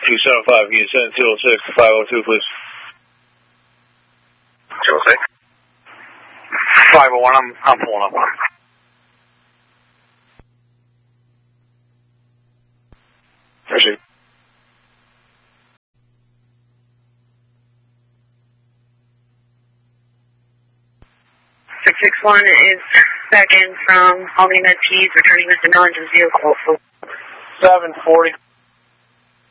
275, can you send 206 to 502, please? 206? 501, I'm pulling up on him. Proceed. 661 is back in from Albany Med Keys, returning Mr. Millinger's vehicle. 740.